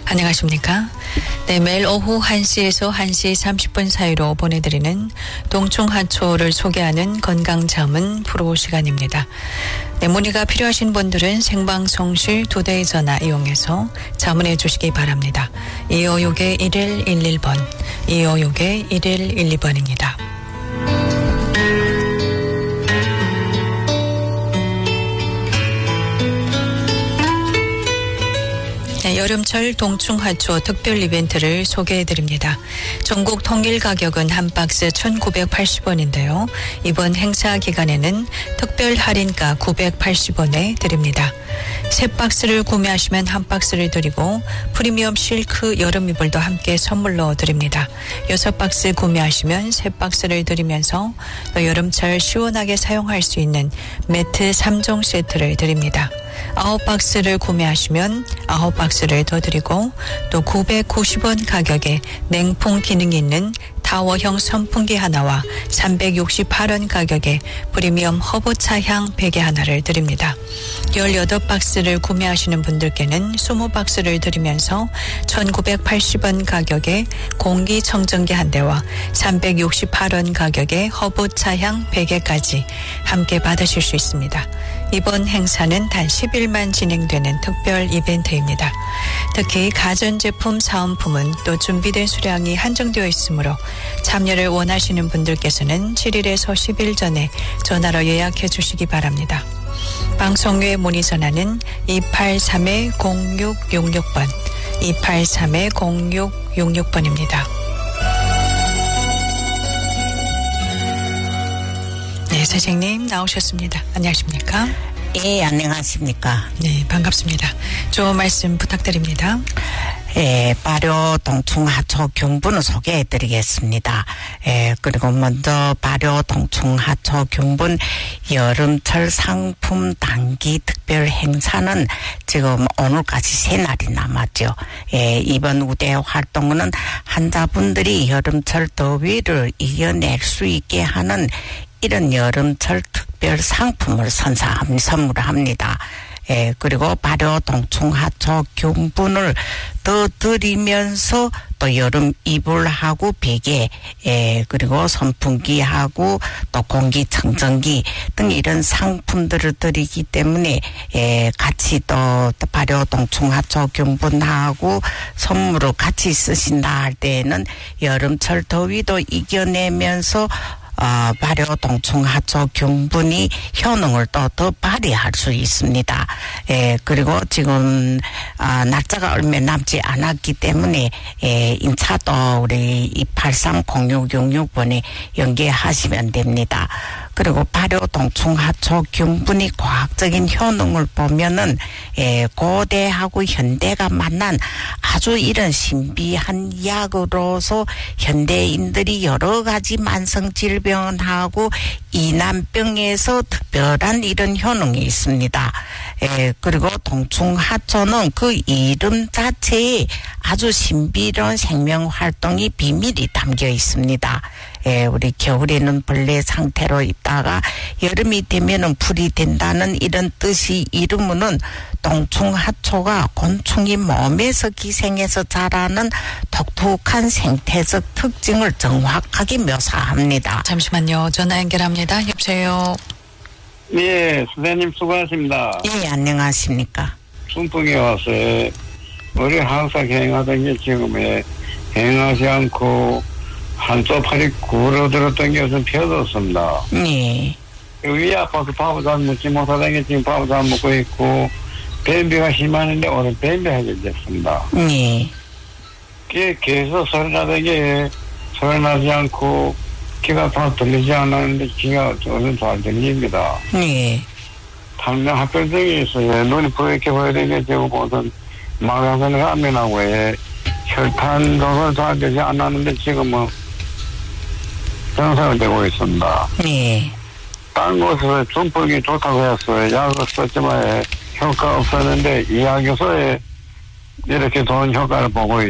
안녕하십니까. 네, 매일 오후 1시에서 1시 30분 사이로 보내드리는 동충하초를 소개하는 건강자문 프로 시간입니다. 네, 문의가 필요하신 분들은 생방송 시 2대의 전화 이용해서 자문해 주시기 바랍니다. 256-1111번, 256-1112번입니다. 네, 여름철 동충하초 특별 이벤트를 소개해드립니다. 전국 통일 가격은 한 박스 1,980원인데요. 이번 행사 기간에는 특별 할인가 980원에 드립니다. 세 박스를 구매하시면 한 박스를 드리고 프리미엄 실크 여름 이불도 함께 선물로 드립니다. 6박스 구매하시면 세 박스를 드리면서 또 여름철 시원하게 사용할 수 있는 매트 3종 세트를 드립니다. 9박스를 구매하시면 9박스를 더 드리고 또 990원 가격에 냉풍 기능이 있는 타워형 선풍기 하나와 368원 가격에 프리미엄 허브차향 베개 하나를 드립니다. 18박스를 구매하시는 분들께는 20박스를 드리면서 1980원 가격에 공기청정기 한 대와 368원 가격에 허브차향 베개까지 함께 받으실 수 있습니다. 이번 행사는 단 10일만 진행되는 특별 이벤트입니다. 특히 가전제품 사은품은 또 준비된 수량이 한정되어 있으므로 참여를 원하시는 분들께서는 7일에서 10일 전에 전화로 예약해 주시기 바랍니다. 방송 외 문의 전화는 283-0666번, 283-0666번입니다. 네, 선생님 나오셨습니다. 안녕하십니까? 예, 안녕하십니까? 네, 반갑습니다. 좋은 말씀 부탁드립니다. 예, 발효 동충하초 균분을 소개해드리겠습니다. 예, 그리고 먼저 발효 동충하초 균분 여름철 상품 단기 특별 행사는 지금 오늘까지 3날이 남았죠. 예, 이번 우대 활동은 환자분들이 여름철 더위를 이겨낼 수 있게 하는 이런 여름철 특별 상품을 선물합니다. 예, 그리고 발효 동충하초 균분을 더 드리면서 또 여름 이불하고 베개, 예, 그리고 선풍기하고 또 공기청정기 등 이런 상품들을 드리기 때문에, 예, 같이 또 발효 동충하초 균분하고 선물을 같이 쓰신다 할 때에는 여름철 더위도 이겨내면서 발효 동충하초 균분이 효능을 또 더 발휘할 수 있습니다. 예, 그리고 지금, 날짜가 얼마 남지 않았기 때문에, 예, 인차도 우리 283-0666번에 연계하시면 됩니다. 그리고 발효 동충하초 균분이 과학적인 효능을 보면은, 예, 고대하고 현대가 만난 아주 이런 신비한 약으로서 현대인들이 여러 가지 만성 질병하고 이난병에서 특별한 이런 효능이 있습니다. 예, 그리고 동충하초는 그 이름 자체에 아주 신비로운 생명 활동이 비밀이 담겨 있습니다. 예, 우리 겨울에는 벌레 상태로 있다가 여름이 되면은 풀이 된다는 이런 뜻이 이르면은 동충하초가 곤충이 몸에서 기생해서 자라는 독특한 생태적 특징을 정확하게 묘사합니다. 잠시만요. 전화 연결합니다. 여보세요. 예, 선생님 수고하십니다. 예, 안녕하십니까. 순풍에 와서 우리 항상 행하던 게 지금에 행하지 않고 한쪽 팔이 구부러들었던 게 요즘 펴졌습니다. 예. 위 아파서 밥을 잘 먹지 못하던 게 지금 밥을 잘 먹고 있고 변비가 심하는데 오늘 변비하게 됐습니다. 예. 계속 소리 나던 게 소리 나지 않고 귀가 다 들리지 않았는데 귀가 요즘 잘 들립니다. 예. 당장 합병증이 있어요. 눈이 부옇게 보여야 되게 지금 무슨 마가선을 안면하고 혈탄 조절 잘 되지 않았는데 지금은 정상화되고 있습니다. 예. 딴 곳에서 중풍이 좋다고 했어요. 약을 썼지만 효과 없었는데 이 약에서 이렇게 좋은 효과를 보고 있습니다.